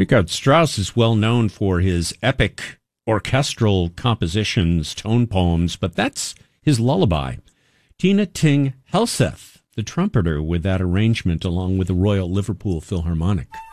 Richard Strauss is well known for his epic orchestral compositions, tone poems, but that's his lullaby. Tina Ting Helseth, the trumpeter, with that arrangement along with the Royal Liverpool Philharmonic.